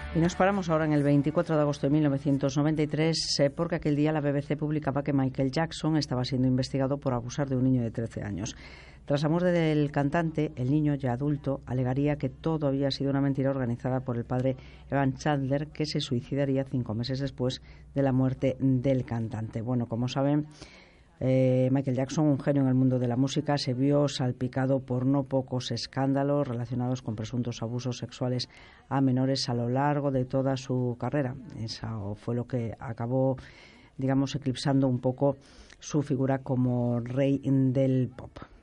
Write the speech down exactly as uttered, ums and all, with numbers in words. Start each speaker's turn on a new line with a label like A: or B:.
A: Y nos paramos ahora en el veinticuatro de agosto de mil novecientos noventa y tres eh, porque aquel día la B B C publicaba que Michael Jackson estaba siendo investigado por abusar de un niño de trece años. Tras la muerte del cantante, el niño, ya adulto, alegaría que todo había sido una mentira organizada por el padre Evan Chandler, que se suicidaría cinco meses después de la muerte del cantante. Bueno, como saben, Eh, Michael Jackson, un genio en el mundo de la música, se vio salpicado por no pocos escándalos relacionados con presuntos abusos sexuales a menores a lo largo de toda su carrera. Eso fue lo que acabó, digamos, eclipsando un poco su figura como rey del pop.